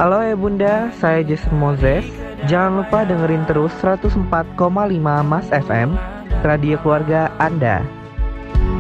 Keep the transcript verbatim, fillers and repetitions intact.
Halo ya Bunda, saya Jason Moses. Jangan lupa dengerin terus seratus empat koma lima Mas F M, radio keluarga Anda.